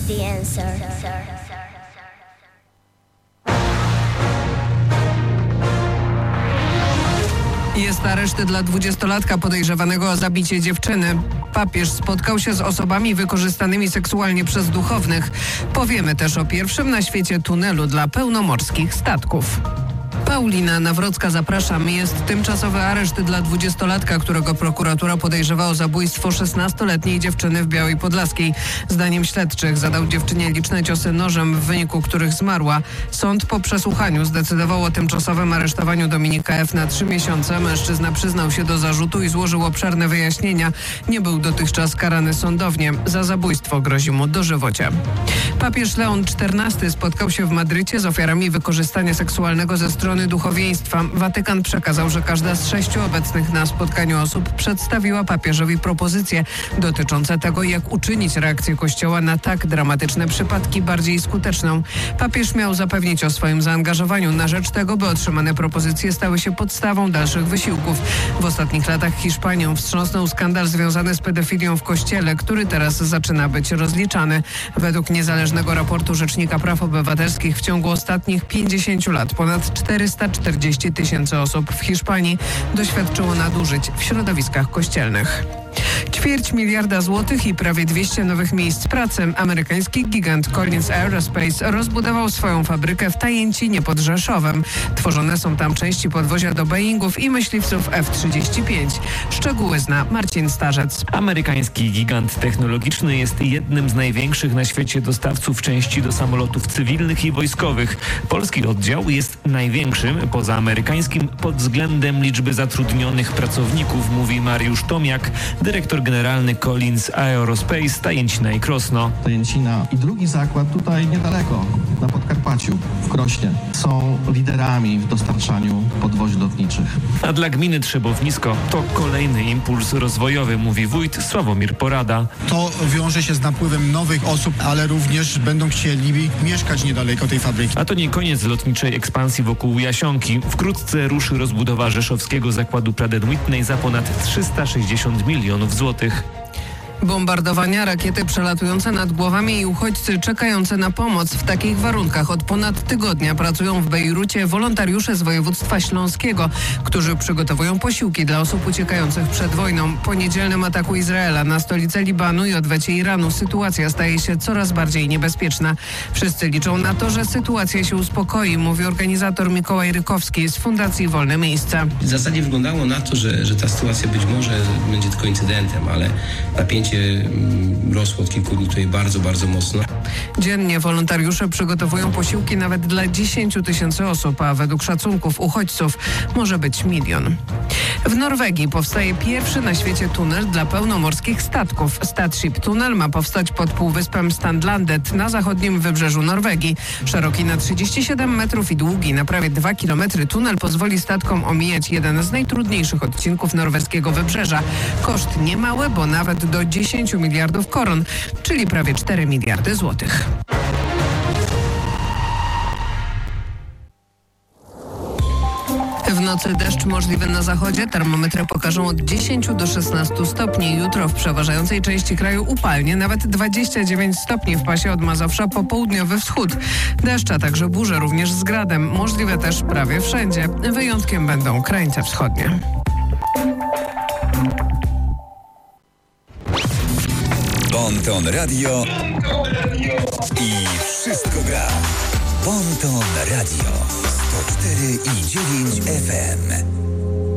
the answer. Jest areszt dla 20-latka podejrzewanego o zabicie dziewczyny. Papież spotkał się z osobami wykorzystanymi seksualnie przez duchownych. Powiemy też o pierwszym na świecie tunelu dla pełnomorskich statków. Paulina Nawrocka, zapraszam. Jest tymczasowy areszt dla 20-latka, którego prokuratura podejrzewa o zabójstwo 16-letniej dziewczyny w Białej Podlaskiej. Zdaniem śledczych zadał dziewczynie liczne ciosy nożem, w wyniku których zmarła. Sąd po przesłuchaniu zdecydował o tymczasowym aresztowaniu Dominika F. na 3 miesiące. Mężczyzna przyznał się do zarzutu i złożył obszerne wyjaśnienia. Nie był dotychczas karany sądownie. Za zabójstwo grozi mu dożywocie. Papież Leon XIV spotkał się w Madrycie z ofiarami wykorzystania seksualnego ze strony duchowieństwa. Watykan przekazał, że każda z 6 obecnych na spotkaniu osób przedstawiła papieżowi propozycje dotyczące tego, jak uczynić reakcję Kościoła na tak dramatyczne przypadki bardziej skuteczną. Papież miał zapewnić o swoim zaangażowaniu na rzecz tego, by otrzymane propozycje stały się podstawą dalszych wysiłków. W ostatnich latach Hiszpanią wstrząsnął skandal związany z pedofilią w Kościele, który teraz zaczyna być rozliczany. Według niezależnego raportu Rzecznika Praw Obywatelskich w ciągu ostatnich 50 lat ponad 440 000 osób w Hiszpanii doświadczyło nadużyć w środowiskach kościelnych. 250 miliarda złotych i prawie 200 nowych miejsc pracy. Amerykański gigant Collins Aerospace rozbudował swoją fabrykę w Tajęcinie pod Rzeszowem. Tworzone są tam części podwozia do Boeingów i myśliwców F-35. Szczegóły zna Marcin Starzec. Amerykański gigant technologiczny jest jednym z największych na świecie dostawców części do samolotów cywilnych i wojskowych. Polski oddział jest największym poza amerykańskim pod względem liczby zatrudnionych pracowników, mówi Mariusz Tomiak, dyrektor generalny Collins Aerospace Tajęcina i Krosno. Tajęcina i drugi zakład tutaj niedaleko, na Podkarpaciu, w Krośnie, są liderami w dostarczaniu podwozi lotniczych. A dla gminy Trzebownisko to kolejny impuls rozwojowy, mówi wójt Sławomir Porada. To wiąże się z napływem nowych osób, ale również będą chcieli mieszkać niedaleko tej fabryki. A to nie koniec lotniczej ekspansji wokół Jasionki. Wkrótce ruszy rozbudowa rzeszowskiego zakładu Pratt & Whitney za ponad 360 milionów złotych. Bombardowania, rakiety przelatujące nad głowami i uchodźcy czekający na pomoc. W takich warunkach od ponad tygodnia pracują w Bejrucie wolontariusze z województwa śląskiego, którzy przygotowują posiłki dla osób uciekających przed wojną. Po niedzielnym ataku Izraela na stolicę Libanu i odwecie Iranu sytuacja staje się coraz bardziej niebezpieczna. Wszyscy liczą na to, że sytuacja się uspokoi, mówi organizator Mikołaj Rykowski z Fundacji Wolne Miejsca. W zasadzie wyglądało na to, że ta sytuacja być może będzie tylko incydentem, ale napięcie rosło od kilku dni tutaj bardzo, bardzo mocno. Dziennie wolontariusze przygotowują posiłki nawet dla 10 000 osób, a według szacunków uchodźców może być 1 milion. W Norwegii powstaje pierwszy na świecie tunel dla pełnomorskich statków. Statship Tunnel ma powstać pod półwyspem Strandlandet na zachodnim wybrzeżu Norwegii. Szeroki na 37 metrów i długi na prawie 2 kilometry tunel pozwoli statkom omijać jeden z najtrudniejszych odcinków norweskiego wybrzeża. Koszt niemały, bo nawet do 10 miliardów koron, czyli prawie 4 miliardy złotych. W nocy deszcz możliwy na zachodzie. Termometry pokażą od 10 do 16 stopni. Jutro w przeważającej części kraju upalnie, nawet 29 stopni w pasie od Mazowsza po południowy wschód. Deszcz, a także burze również z gradem. Możliwe też prawie wszędzie. Wyjątkiem będą krańce wschodnie. Ponton Radio i wszystko gra. Ponton Radio 104,9 FM.